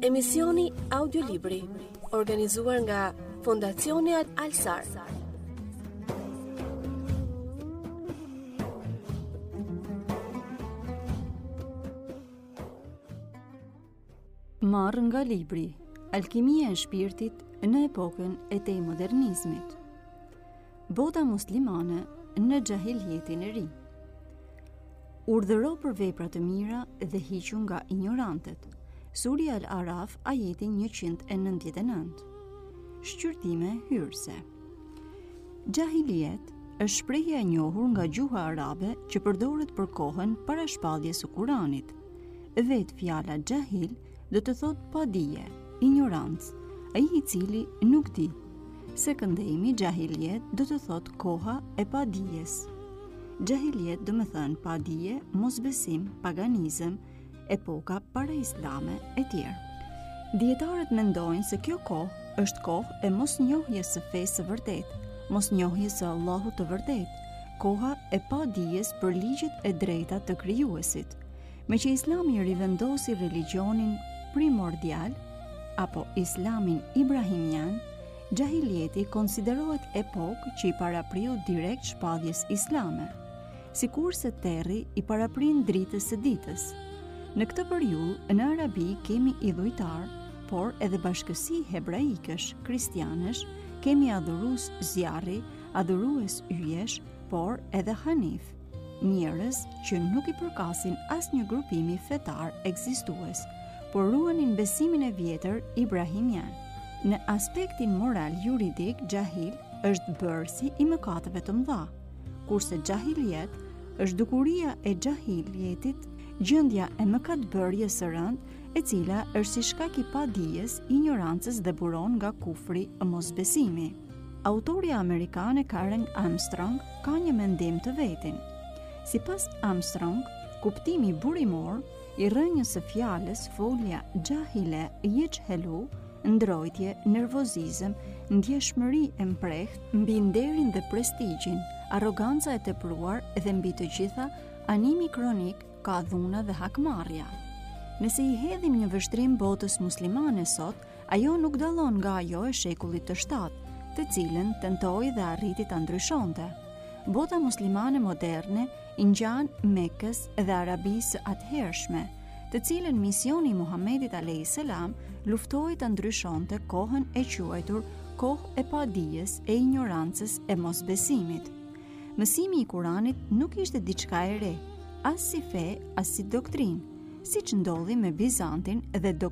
Emisioni audiolibri, organizuar nga Fondacioni Al-Sar. Marrë nga libri Alkimia e shpirtit në epokën e te modernizmit. Bota muslimane në xahiljetin e ri. Urdhëro për vepra të mira dhe hiqu nga ignorantet. Surja Al-Araf, ajetin 199. Shqyrtime hyrëse. Xahiliet është shprehja e njohur nga gjuha arabe që përdoret për kohën para shpalljes së Kuranit. Vetë fjala xahil do të thot pa dije, ignorancë, ai i cili nuk di. Sekondëimi xahiliet do të thot koha e padijes. Xahiliet do të thënë padije, mosbesim, paganizëm, epoka para islame e tjerë. Dietarët mendojnë se kjo kohë është kohë e mosnjohjes së fesë së vërtetë, mosnjohjes së Allahut të vërtetë, koha e padijes për ligjet e drejta të krijuesit. Me që Islami rivendosi religionin primordial apo Islamin ibrahimian, xahilieti konsiderohet epokë që i parapriu direkt shpalljes islame, sikurse terri i paraprin dritës së ditës. Në këtë periudhë në arabi kemi idhujtar, por edhe bashkësi hebraikësh, kristianësh, kemi adhurues zjarri, adhurues yjesh, por edhe hanif, njerëz që nuk i përkasin asnjë grupimi fetar ekzistues, por ruanin besimin e vjetër ibrahimian. Në aspektin moral juridik, xahil është bërësi i mëkateve të mëdha, kurse xahiliet është dukuria e xahilietit, gjendja e mëkatbërjes së rëndë, e cila është si shkak i padijes, ignorancës dhe buron nga kufri e mosbesimi. Autorja amerikane Karen Armstrong ka një mendim të vetin. Sipas Armstrong, kuptimi burimor i rrënjës së fjalës folja xahile yechhelu, ndrojtje, nervozizëm, ndjeshmëri e mprehtë mbi nderin dhe prestigjin, arroganca e tepruar dhe mbi të gjitha animi kronik, ka dhuna dhe hakmarrja. Nëse i hedhim një vështrim botës muslimane sot, ajo nuk dallon nga ajo e shekullit të 7, të cilën tentoi dhe arriti ta ndryshonte. Bota muslimane moderne i ngjan Mekës dhe Arabisë së atëhershme, të cilën misioni i Muhamedit a.s. luftoi ta ndryshonte kohën e quajtur kohë e padijes, e ignorancës, e mosbesimit. Mësimi i Kuranit nuk ishte diçka e re, as si fe, as si doktrinë, siç ndodhi me Bizantin dhe